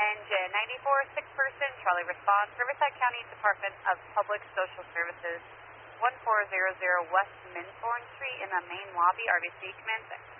Engine 94, 6-person, Charlie response, Riverside County Department of Public Social Services, 1400 West Minthorn Street in the main lobby, RBC, commencing.